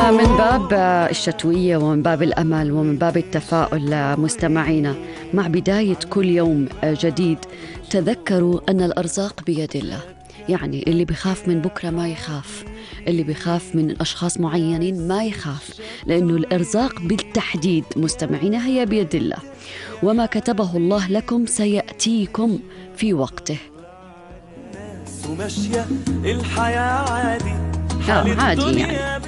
من باب الشتوية ومن باب الأمل ومن باب التفاؤل مستمعينا، مع بداية كل يوم جديد تذكروا أن الأرزاق بيد الله. يعني اللي بيخاف من بكرة ما يخاف، اللي بيخاف من أشخاص معينين ما يخاف، لأنه الأرزاق بالتحديد مستمعينا هي بيد الله، وما كتبه الله لكم سيأتيكم في وقته. وماشية الحياة عادي، عادي يعني.